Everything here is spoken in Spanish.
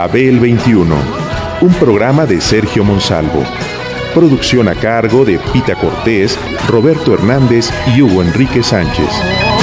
Babel 21, un programa de Sergio Monsalvo. Producción a cargo de Pita Cortés, Roberto Hernández y Hugo Enrique Sánchez.